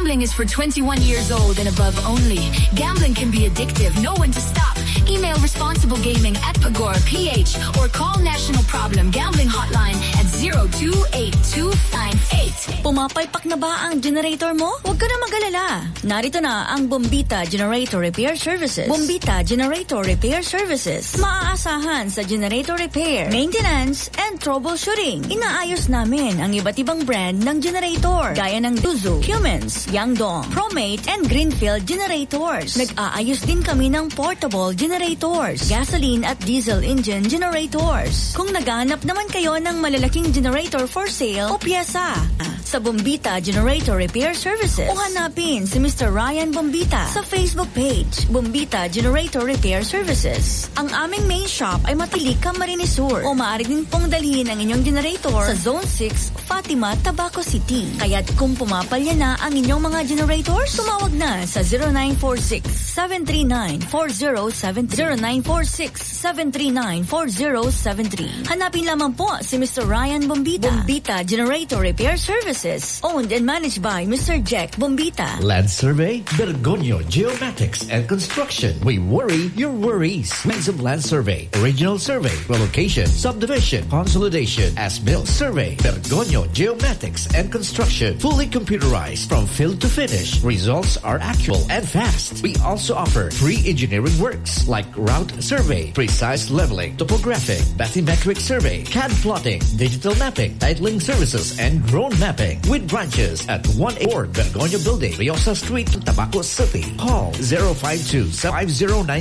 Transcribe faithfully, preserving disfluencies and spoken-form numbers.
Gambling is for twenty-one years old and above only. Gambling can be addictive. Know when to stop. Email responsible gaming at Pagora P H or call National Problem Gambling Hotline at zero two eight two nine eight. Pumapalpak na ba ang generator mo? Huwag ka na mag-alala. Narito na ang Bombita Generator Repair Services. Bombita Generator Repair Services. Maaasahan sa generator repair, maintenance, and troubleshooting. Inaayos namin ang iba't ibang brand ng generator gaya ng Duzu, Cummins, Yangdong, Promate, and Greenfield generators. Nag-aayos din kami ng portable generators, gasoline at diesel engine generators. Kung naghahanap naman kayo ng malalaking generator for sale o pyesa sa Bombita Generator Repair Services, o hanapin si Mister Ryan Bombita sa Facebook page, Bombita Generator Repair Services. Ang aming main shop ay Matilik, Camarines Sur, o maaari din pong dalhin ang inyong generator sa Zone six, Fatima, Tabaco City. Kaya't kung pumapalya na ang inyong mga generators, tumawag na sa zero nine four six, seven three nine, four zero seven three, zero nine four six, seven three nine, four zero seven three. Hanapin lamang po si Mister Ryan Bombita. Bombita Generator Repair Services, owned and managed by Mister Jack Bombita. Land Survey, Bergonio Geomatics and Construction. We worry your worries. Means of Land Survey, Original Survey, Relocation, Subdivision, Consolidation, As-Built Survey, Bergonio Geomatics and Construction. Fully computerized from field to finish. Results are actual and fast. We also offer free engineering works like route survey, precise leveling, topographic, bathymetric survey, C A D plotting, digital mapping, titling services, and drone mapping. With branches at one eight Bergonio Building, Riosa Street, Tabaco City. Call zero five two, five zero nine